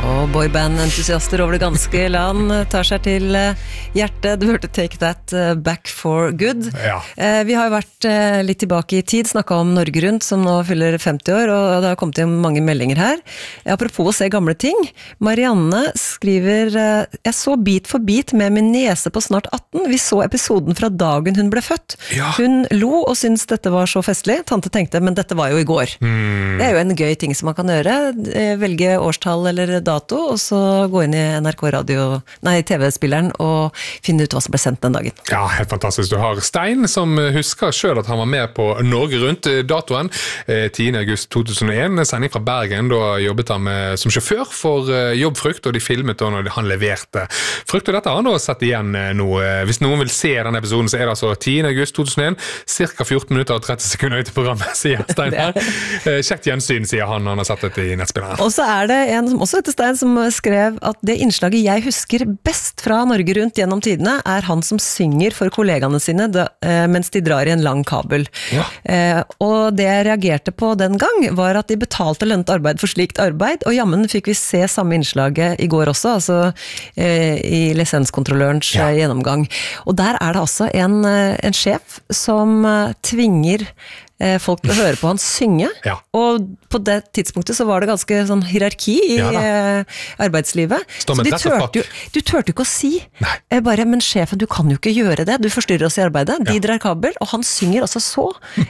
Og boyband-entusiaster over det ganske land tar seg til hjertet. Du hørte Take That Back for Good. Ja. Vi har jo vært litt tilbake i tid, snakket om Norge Rundt, som nå fyller 50 år, og det har kommet inn mange meldinger her. Apropos å se gamle ting. Marianne skriver, jeg så Bit for bit med min niese på snart 18. Vi så episoden fra dagen hun ble født. Ja. Hun lo og syntes dette var så festlig. Tante tenkte, men dette var jo i går. Det er jo en gøy ting som man kan gjøre. Velge årstall eller dato, og så gå inn i TV-spilleren og finne ut hva som ble sendt den dagen. Ja, helt fantastisk. Du har Stein, som husker selv at han var med på Norge Rundt datoen 10. august 2001, sending fra Bergen. Da jobbet han som sjåfør for Jobbfrukt, og de filmet da når han leverte frukt. Og dette har han da sett igjen nå. Hvis noen vil se den episoden, så er det altså 10. august 2001, cirka 14 minutter og 30 sekunder ut i programmet, sier Stein her. Kjekt gjensyn, sier han har sett dette i nettspilleren. Og så er det en som også heter Stein, som skrev at det innslaget jeg husker best fra Norge Rundt gjennom tidene, er han som synger for kollegaene sine mens de drar i en lang kabel. Ja. Og det jeg reagerte på den gang, var at de betalte lønnet arbeid for slikt arbeid, og jammen fikk vi se samme innslaget i går også, altså i lisenskontrollørens gjennomgang. Og der er det altså en sjef som tvinger folk til å høre på han synge, og på det tidspunktet så var det ganske sånn hierarki i arbeidslivet. Så du tørte jo ikke å si bare, men sjefen, du kan jo ikke gjøre det, du forstyrrer oss i arbeidet. De drar kabel, og han synger altså så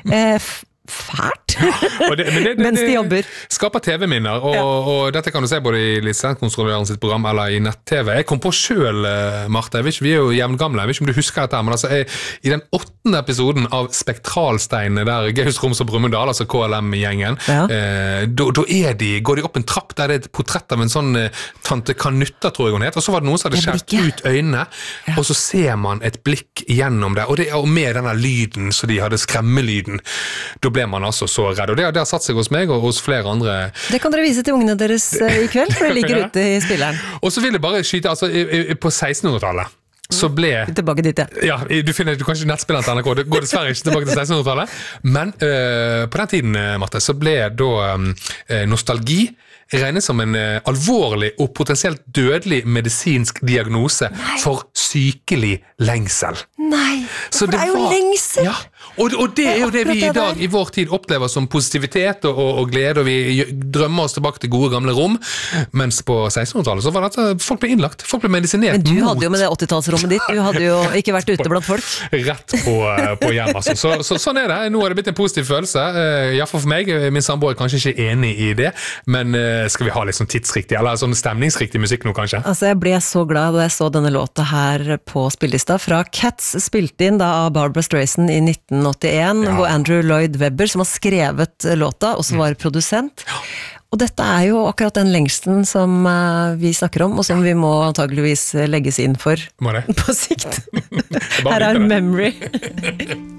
fælt mens de jobber. Skaper TV-minner, og dette kan du se både i lisenskontrolløren sitt program eller i nett-TV. Jeg kom på selv, Martha, vi er jo jevngamle, jeg vet ikke om du husker dette, men altså, i den 8. episoden av Spektralstein, der Gaus Roms og Brumunddal, altså KLM-gjengen, da går de opp en trapp, der det er et portrett av en sånn tante Kanutta, tror jeg hun het, og så var det noen som hadde skjert ut øynene, og så ser man et blikk gjennom det, og med denne lyden, så de hadde skremmelyden, da ble man altså så redd, og det har satt seg hos meg og hos flere andre. Det kan dere vise til ungene deres i kveld, for det ligger ute i spilleren. Og så vil jeg bare skyte, altså på 1600-tallet, så ble... Tilbake dit, du finner du kanskje nettspilleren til NRK, det går dessverre ikke tilbake til 1600-tallet, men på den tiden, Marte, så ble da nostalgi regnes som en alvorlig og potensielt dødelig medisinsk diagnose for sykelig lengsel. Nei, for det er jo lengsel! Ja, og det er jo det vi i dag i vår tid opplever som positivitet og glede, og vi drømmer oss tilbake til gode gamle rom, mens på 1600-tallet så var det at folk ble innlagt, folk ble medisinert. Men du hadde jo med det 80-tallsrommet ditt, du hadde jo ikke vært ute blant folk. Rett på hjem, altså. Så sånn er det, nå har det blitt en positiv følelse, i hvert fall for meg, min samboer er kanskje ikke enig i det, men skal vi ha litt sånn tidsriktig, eller sånn stemningsriktig musikk nå kanskje? Altså jeg ble så glad da jeg så denne låta her på spillelista fra Cats, spilt inn da av Barbra Streisand i 1981, hvor Andrew Lloyd Webber, som har skrevet låta, og som var produsent. Og dette er jo akkurat den lengsten som vi snakker om, og som vi må antageligvis legges inn for på sikt. Her er Memory.